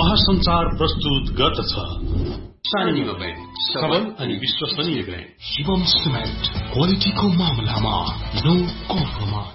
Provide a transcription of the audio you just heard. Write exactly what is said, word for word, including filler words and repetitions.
महासञ्चार प्रस्तुत गर्दछ शाइनिङ ब्यान्ड, सबल अनि विश्वसनीय ब्यान्ड। शिवम सिमेन्ट, क्वालिटीको मामलामा नो कम्प्रोमाइज।